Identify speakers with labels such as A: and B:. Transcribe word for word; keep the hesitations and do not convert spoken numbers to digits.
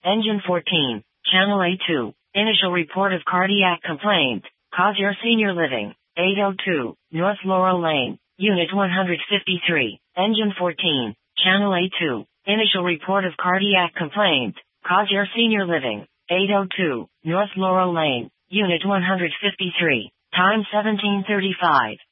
A: Engine fourteen, Channel A two, initial report of cardiac complaint, Cosier Senior Living, eight oh two, North Laurel Lane, Unit one hundred fifty-three, Engine fourteen, Channel A two, initial report of cardiac complaint, Cosier Senior Living, eight oh two, North Laurel Lane, Unit one hundred fifty-three, time seventeen thirty-five.